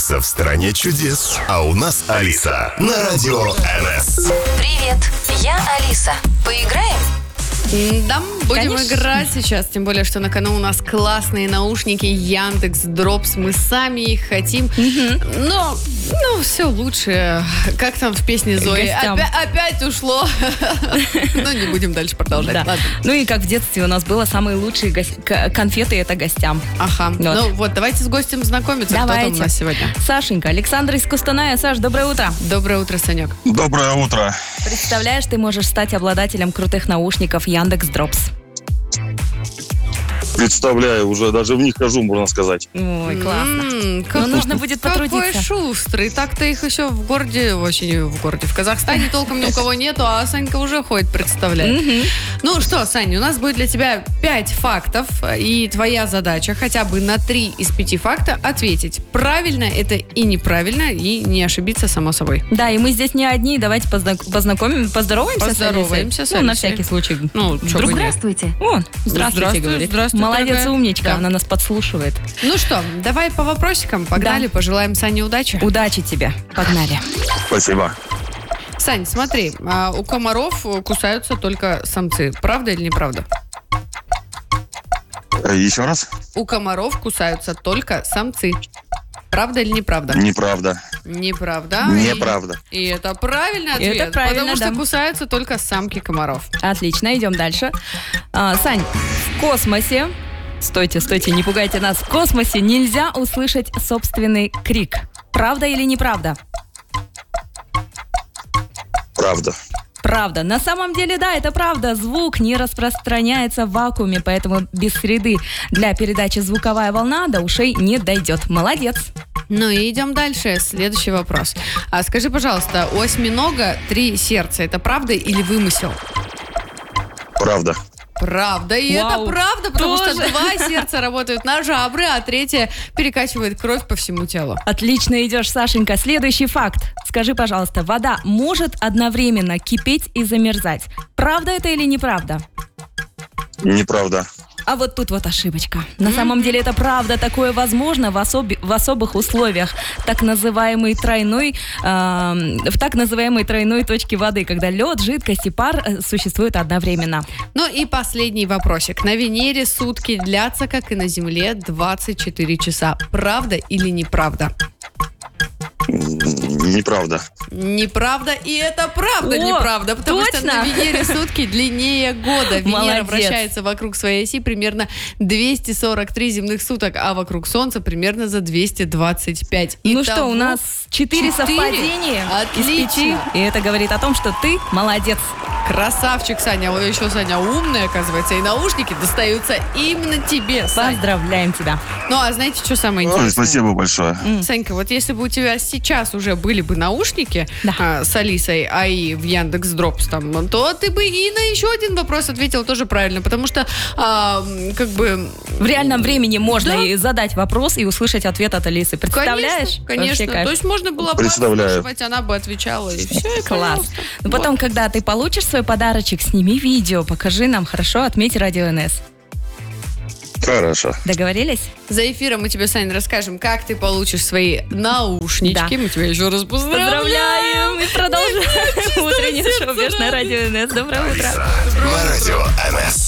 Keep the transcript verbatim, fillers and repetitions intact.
Алиса в «Стране чудес». А у нас Алиса на радио эн эс. Привет, я Алиса. Поиграем? Да, будем Конечно. играть сейчас, тем более, что на кону у нас классные наушники Яндекс.Дропс. Мы сами их хотим, но ну, все лучше. Как там в песне Зои? Гостям. Опя- опять ушло. Ну, не будем дальше продолжать. Да. Ладно. Ну и как в детстве у нас было, самые лучшие гос- к- конфеты это гостям. Ага. Вот. Ну вот, давайте с гостем знакомиться. Кто там Давайте. у нас сегодня? Сашенька, Александр из Кустаная. Саш, доброе утро. Доброе утро, Санек. Доброе утро. Представляешь, ты можешь стать обладателем крутых наушников Яндекс.Дропс. Представляю, уже даже в них хожу, можно сказать. Ой, классно. М, Но как- нужно будет Какой потрудиться. шустрый. Так-то их еще в городе, очень в городе, в Казахстане толком ни у кого нету, а Санька уже ходит, представляет. Ну что, Саня, у нас будет для тебя пять фактов, и твоя задача хотя бы на три из пяти факта ответить. Правильно это и неправильно, и не ошибиться, само собой. Да, и мы здесь не одни. Давайте позна- познакомим, поздороваемся, Поздороваемся с с Алисой. Ну, на Алисой. всякий случай. Ну, чё Вдруг- бы нет. Здравствуйте. О, здравствуйте, Здравствуй, говорит. здравствуй, Молодец, дорогая. умничка, Да. она нас подслушивает. Ну что, давай по вопросикам, погнали, Да. пожелаем Сане удачи. Удачи тебе. Погнали. Спасибо. Сань, смотри, а, у комаров кусаются только самцы. Правда или неправда? Э, Еще раз? У комаров кусаются только самцы. Правда или неправда? Неправда. Неправда. Неправда. И, и это правильный Это ответ. правильно, потому что да. кусаются только самки комаров. Отлично, идем дальше. А, Сань, в космосе... Стойте, стойте, не пугайте нас. В космосе нельзя услышать собственный крик. Правда или неправда? Правда. Правда. На самом деле, да, это правда. Звук не распространяется в вакууме, поэтому без среды для передачи звуковая волна до ушей не дойдет. Молодец. Ну и идем дальше. Следующий вопрос. А скажи, пожалуйста, у осьминога три сердца. Это правда или вымысел? Правда. Правда. И Вау, это правда, потому тоже. что два сердца работают на жабры, а третье перекачивает кровь по всему телу. Отлично идешь, Сашенька. Следующий факт. Скажи, пожалуйста, вода может одновременно кипеть и замерзать. Правда это или неправда? Неправда. А вот тут вот ошибочка. На самом деле это правда, такое возможно в, особи- в особых условиях, так называемой тройной, эм, в так называемой тройной точке воды, когда лед, жидкость и пар э, существуют одновременно. Ну и последний вопросик. На Венере сутки длятся, как и на Земле, двадцать четыре часа. Правда или неправда? М, Неправда. Неправда, и это правда О, неправда, потому что точно? на Венере сутки длиннее года. Венера Молодец. вращается вокруг своей оси примерно двести сорок три земных суток, а вокруг Солнца примерно за двести двадцать пять. Ну Итого что, у нас четыре четыре. совпадения из Отлично. пяти, и это говорит о том, что ты молодец. Красавчик, Саня. Вот еще Саня умный, оказывается, и наушники достаются именно тебе, Сань. Поздравляем тебя. Ну, а знаете, что самое Ой, интересное? спасибо большое. Санька, вот если бы у тебя сейчас уже были бы наушники Да. а, с Алисой, а и в Яндекс.Дропс там, то ты бы и на еще один вопрос ответил тоже правильно, потому что а, м, как бы... В реальном времени можно Да. и задать вопрос и услышать ответ от Алисы. Представляешь? Конечно, конечно. Вообще кайф. То есть можно было бы Представляю. подслушивать, она бы отвечала, и все, и Класс. пожалуйста. Ну, потом, Вот. когда ты получишь свой подарочек, сними видео, покажи нам, хорошо, отметь Радио эн эс. Хорошо. Договорились? За эфиром мы тебе, Сань, расскажем, как ты получишь свои наушнички. Да. Мы тебя еще раз поздравляем. Поздравляем и продолжаем утреннее шоу «Беш» на Радио эн эс. Доброе утро. На радио эн эс.